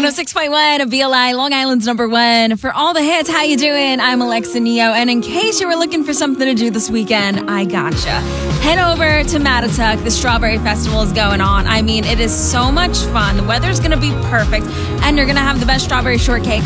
106.1 of VLI, Long Island's number one. For all the hits, how you doing? I'm Alexa Neo. And in case you were looking for something to do this weekend, I gotcha. Head over to Mattatuck. The Strawberry Festival is going on. I mean, it is so much fun. The weather's going to be perfect. And you're going to have the best strawberry shortcake